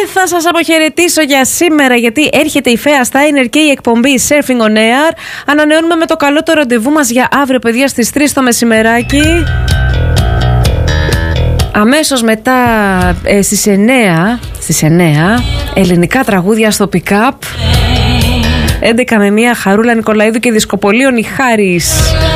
θα σας αποχαιρετήσω για σήμερα, γιατί έρχεται η Φαία Στάινερ και η εκπομπή Surfing on Air. Ανανεώνουμε με το καλό το ραντεβού μας για αύριο, παιδιά, στις 3 το μεσημεράκι. Αμέσως μετά στις 9 ελληνικά τραγούδια στο pick-up. 11 με 1 Χαρούλα Νικολαίδου και Δισκοπολίων η Χάρης.